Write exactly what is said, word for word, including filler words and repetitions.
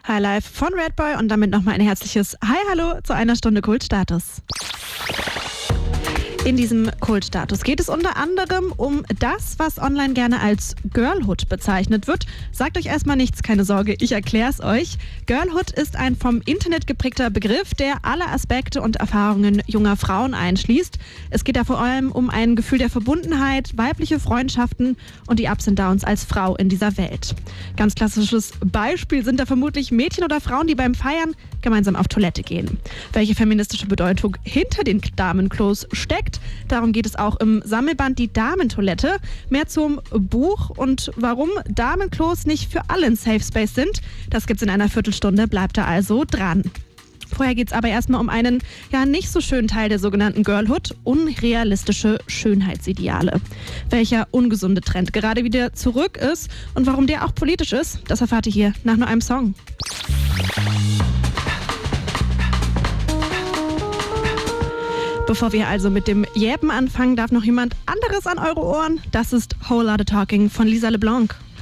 Hi Live von Redboy und damit nochmal ein herzliches Hi Hallo zu einer Stunde Kultstatus. In diesem Kultstatus geht es unter anderem um das, was online gerne als Girlhood bezeichnet wird. Sagt euch erstmal nichts, keine Sorge, ich erkläre es euch. Girlhood ist ein vom Internet geprägter Begriff, der alle Aspekte und Erfahrungen junger Frauen einschließt. Es geht da vor allem um ein Gefühl der Verbundenheit, weibliche Freundschaften und die Ups und Downs als Frau in dieser Welt. Ganz klassisches Beispiel sind da vermutlich Mädchen oder Frauen, die beim Feiern gemeinsam auf Toilette gehen. Welche feministische Bedeutung hinter den Damenklos steckt, darum geht es auch im Sammelband Die Damentoilette. Mehr zum Buch und warum Damenklos nicht für alle ein Safe Space sind, das gibt's in einer Viertelstunde, bleibt da also dran. Vorher geht es aber erstmal um einen ja nicht so schönen Teil der sogenannten Girlhood, unrealistische Schönheitsideale. Welcher ungesunde Trend gerade wieder zurück ist und warum der auch politisch ist, das erfahrt ihr hier nach nur einem Song. Bevor wir also mit dem Jäpen anfangen, darf noch jemand anderes an eure Ohren. Das ist Whole Lotta Talking von Lisa LeBlanc.